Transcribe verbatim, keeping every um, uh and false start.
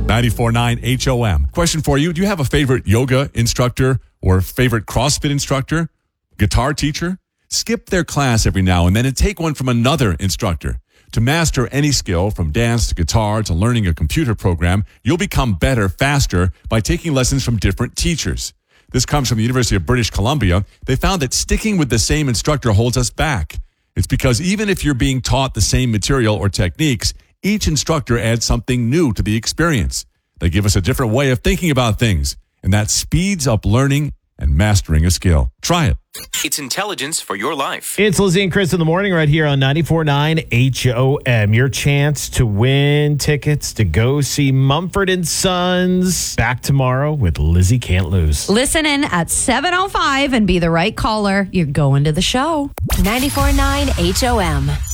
ninety-four point nine H O M. Question for you. Do you have a favorite yoga instructor or favorite CrossFit instructor? Guitar teacher? Skip their class every now and then and take one from another instructor. To master any skill, from dance to guitar to learning a computer program, you'll become better faster by taking lessons from different teachers. This comes from the University of British Columbia. They found that sticking with the same instructor holds us back. It's because even if you're being taught the same material or techniques, each instructor adds something new to the experience. They give us a different way of thinking about things, and that speeds up learning and mastering a skill. Try it. It's intelligence for your life. It's Lizzie and Chris in the morning right here on ninety-four point nine H O M. Your chance to win tickets to go see Mumford and Sons. Back tomorrow with Lizzie Can't Lose. Listen in at seven oh five and be the right caller. You're going to the show. ninety-four point nine H O M.